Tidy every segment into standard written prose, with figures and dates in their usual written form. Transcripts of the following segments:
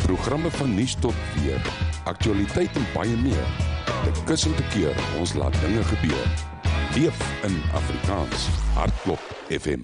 Programme van nuus tot weer, aktualiteit en baie meer. Te kus en te keer, ons laat dinge gebeur. Leef in Afrikaans. Hartklop FM.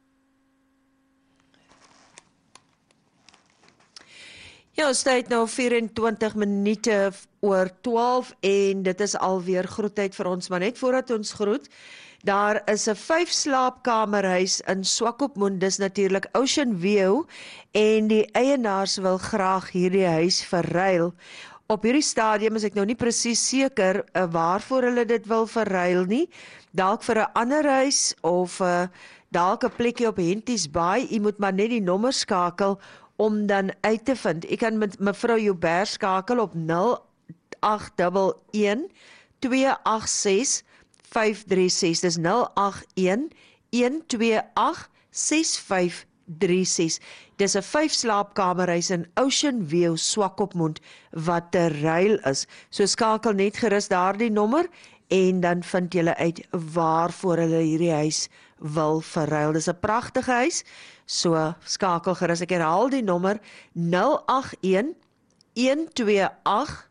Ja, ons tyd nou 24 minute oor 12 en dit is alweer groettyd vir ons, maar net voordat ons groet, daar is 'n 5 slaapkamerhuis in Swakopmund, dis natuurlik Ocean View, en die eienaars wil graag hierdie huis verruil. Op hierdie stadium is ek nou nie presies seker waarvoor hulle dit wil verruil nie, dalk vir 'n ander huis of dalk 'n plekkie op Henties Baai. U moet maar net die nommer skakel om dan uit te vind. Ek kan met mevrou Joubert skakel op 0811 286 536. Dis 081 128 6536. Dis 'n 5 slaapkamerhuis in Ocean View, Swakopmund, wat te ruil is. So skakel net gerus daardie nommer en dan vind julle uit waarvoor hulle hierdie huis wil verruil. Dis 'n pragtige huis. So skakel gerus, ek herhaal die nommer 081 128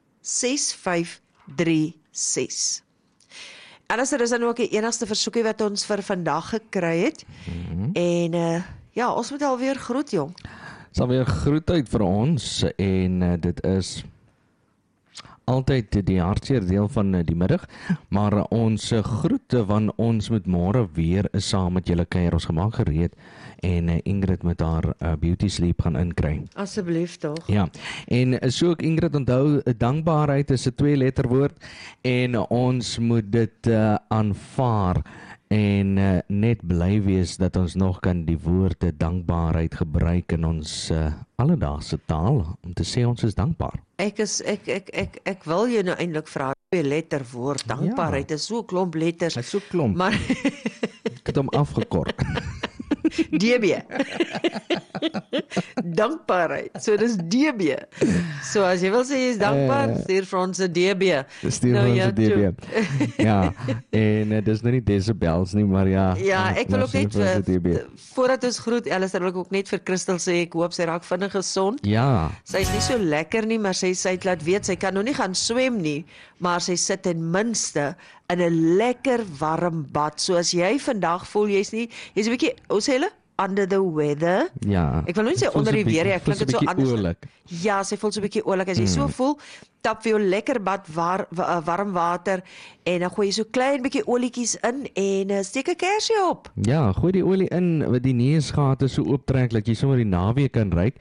6536. En as is dan ook die enigste versoekie wat ons vir vandag gekry het. En ja, ons moet alweer groet, jong. Dit is alweer groetheid vir ons en dit is altyd die hartseer deel van die middag, maar ons groete, want ons moet môre weer saam met julle kuier. Ons gemaak gereed en Ingrid met haar beauty sleep gaan inkry. Asseblief tog. Ja, en so ook Ingrid onthou, dankbaarheid is 'n 2-letter woord en ons moet dit aanvaar en net bly wees dat ons nog kan die woorde dankbaarheid gebruik in ons alledaagse taal om te sê ons is dankbaar. Ek wil jou nou eintlik vra, 2-letter woord, dankbaarheid is so 'n klomp letters. Hy is so klomp. Maar Ek het hom afgekort. DB. Dankbaarheid. So dis DB. So as jy wil sê jy is dankbaar, stuur vir ons 'n DB. Stuur vir ons 'n DB. Ja, en dis nou nie decibels nie, maar ja. Ja, ek wil ook net voordat ons groet, Alistair, wil ek ook net vir Christel sê, ek hoop sy raak vinnig gesond. Ja. Sy is nie so lekker nie, maar sy het laat weet, sy kan nog nie gaan swem nie, maar sy sit ten minste in 'n lekker warm bad. So as jy vandag voel jy's 'n bietjie, hoe sê hulle? Under the weather. Ja. Ek wil nie sê onder die weer, ek klink dit so anders. Oorlik. Ja, sy voel so 'n bietjie oulik. As jy so voel, tap vir jou lekker bad warm water en dan gooi jy so klein bietjie olietjies in en steek 'n kersie op. Ja, gooi die olie in wat die neusgate so ooptrek dat jy sommer die naweek kan ruik.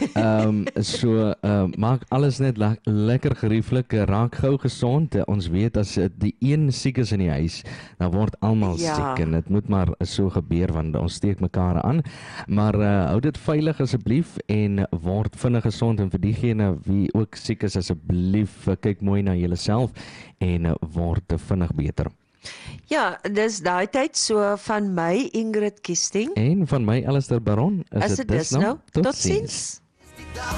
Maak alles net lekker gerieflik, raak gou gesond. Ons weet as die een siek is in die huis, dan word almal siek en dit moet maar so gebeur want ons steek mekaar aan. Maar hou dit veilig asseblief en word vinnig gesond, en vir diegene wie ook siek is, asseblief kyk mooi na julleself en word vinnig beter. Ja, dis daai tyd, so van my Ingrid Kiesting En van my Alistair Baron, is dit dus nou. Totsiens.